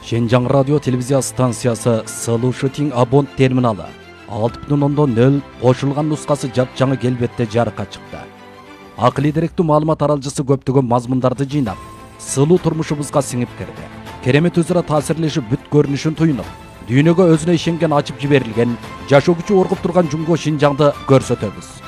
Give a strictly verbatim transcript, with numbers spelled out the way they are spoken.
Шенжаң радио телевизия станциясы Сылуу Шытиң Абонт терминалы алты бүтүн ондон нөл кошулган нускасы жапжаңы келбетте жарыкка чыкты. Акылый деректүү маалымат аралжысы көптөгөн мазмундарды жыйнап, сылуу турмушубузга сиңип кирди. Керемет өзара таасирлешип бүт көрүнүшүн туюнуп, дүйнөгө өзүнө ишенген ачып жиберилген, жашоо күчү оргуп турган Жумго Шинжаңды көрсөтөбүз.